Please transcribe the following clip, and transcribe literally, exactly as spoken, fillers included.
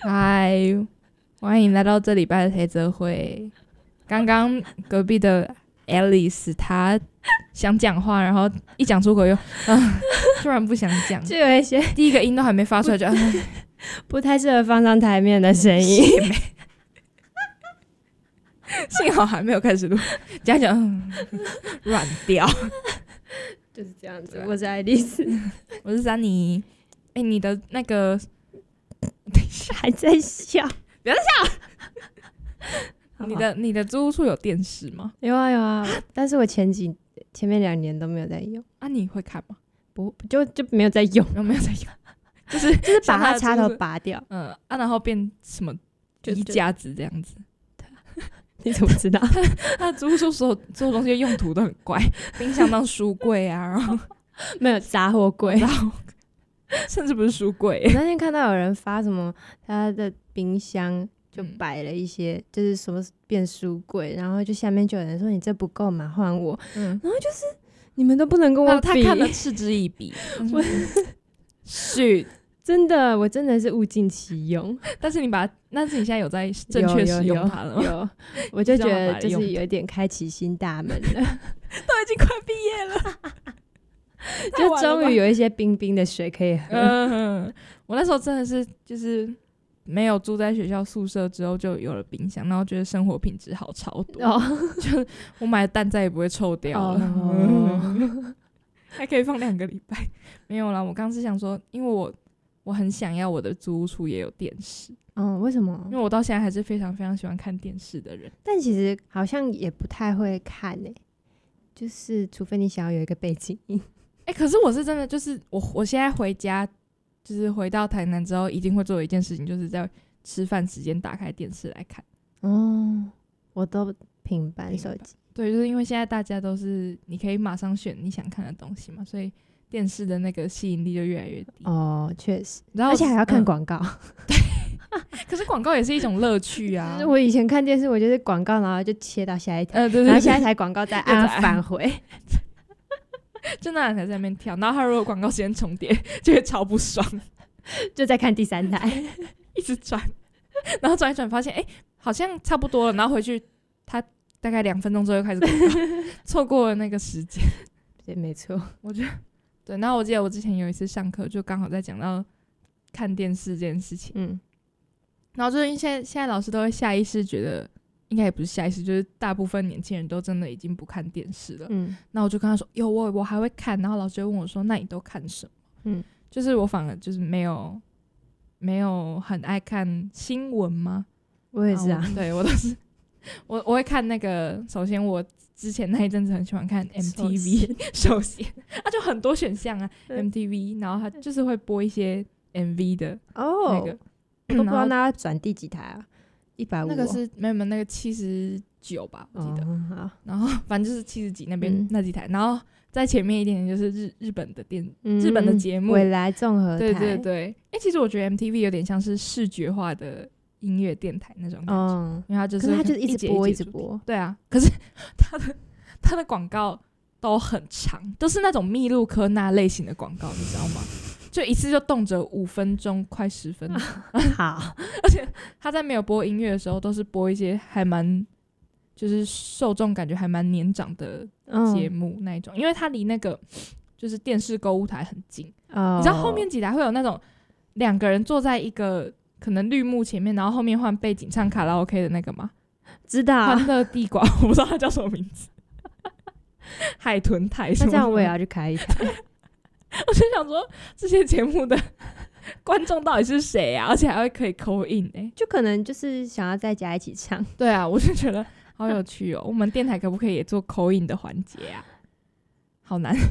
嗨，欢迎来到这礼拜的黑泽会。刚刚隔壁的 Alice 她想讲话，然后一讲出口又、啊、突然不想讲， 就有一些第一个音都还没发出来就、啊、 不太适合放上台面的声音。 幸好还没有开始录，讲讲软掉， 就是这样子。我是爱丽丝， 我是珊妮。哎、欸，你的那个，等一下还在笑， 不要再笑。你的你的租屋处有电视吗？ 有啊有啊，但是我前几前面两年都没有在用。 啊，你会看吗？ 不就就没有在用， 有没有在用？就是就是把它插头拔掉， 嗯啊，然后变什么衣架子这样子。 你怎么知道？ 他的租屋处所有所有东西的用途都很怪，冰箱当书柜啊，然后没有杂货柜， 甚至不是书柜。 我那天看到有人发什么，他的冰箱就摆了一些，嗯、就是什么变书柜，然后就下面就有人说你这不够嘛，换我。嗯，然后就是你们都不能跟我比， 他看得嗤之以鼻。我是真的，我真的是物尽其用。 但是你把它，但是你现在有在正确使用它了吗？ 有，有有我就觉得就是有点开启新大门了，都已经快毕业了。 就终于有一些冰冰的水可以喝。 嗯，我那时候真的是就是没有住在学校宿舍之后就有了冰箱，然后觉得生活品质好超多。哦、就我买的蛋再也不会臭掉了，哦嗯、还可以放两个礼拜。没有啦，我刚是想说，因为我我很想要我的租屋处也有电视。 嗯，为什么？ 因为我到现在还是非常非常喜欢看电视的人， 但其实好像也不太会看诶、欸，就是除非你想要有一个背景音。 哎、欸，可是我是真的，就是我我现在回家，就是回到台南之后，一定会做一件事情，就是在吃饭时间打开电视来看。 哦，我都平板手机。 对，就是因为现在大家都是你可以马上选你想看的东西嘛，所以电视的那个吸引力就越来越低。 哦，确实， 然后而且还要看广告。 嗯、对，可是广告也是一种乐趣啊。 就是我以前看电视，我就是广告，然后就切到下一台， 呃、对对对， 然后下一台广告再按返回。 就那两台在那边跳，然后他如果广告时间重叠，就会超不爽， 就再看第三台， 一直转，然后转一转发现，哎、欸，好像差不多了，然后回去，他大概两分钟之后又开始广告，错过了那个时间。 对，没错， 我觉得对。然后我记得我之前有一次上课，就刚好在讲到看电视这件事情，嗯，然后就是因为现在现在老师都会下意识觉得。应该也不是下意识，就是大部分年轻人都真的已经不看电视了。嗯，那我就跟他说，有我我还会看，然后老师就问我说，那你都看什么？嗯，就是我反而就是没有没有很爱看新闻吗？ 我也是啊， 对我都是我我会看那个，首先我之前那一阵子很喜欢看 M T V， 首先啊就很多选项啊 M T V， 然后他就是会播一些 M V 的那个， 哦，都不知道那要转第几台啊。一百五， 那个是没有没有那个七十九吧，我记得。哦、然后反正就是七十几那边、嗯、那几台，然后在前面一点点就是日日本的电、嗯、日本的节目， 未来综合台。 对对对，哎、欸，其实我觉得 M T V 有点像是视觉化的音乐电台那种感觉，嗯、因为它就是可是它就是一直播一直播。 对啊，可是它的它的广告都很长，都是那种密录科那类型的广告，你知道吗？就一次就动辄五分钟，快十分钟。 好， 而且他在没有播音乐的时候，都是播一些还蛮，就是受众感觉还蛮年长的节目那一种，嗯、因为他离那个就是电视购物台很近。哦、你知道后面几台会有那种两个人坐在一个可能绿幕前面，然后后面换背景唱卡拉 OK 的那个吗？ 知道， 欢乐地瓜，我不知道它叫什么名字。海豚台什么什么， 那这样我也要去开一台。 我就想说，这些节目的观众到底是谁啊？而且还会可以 call in 哎、欸， 就可能就是想要在家一起唱。 对啊，我就觉得好有趣哦。我们电台可不可以也做 call in 的环节啊？好难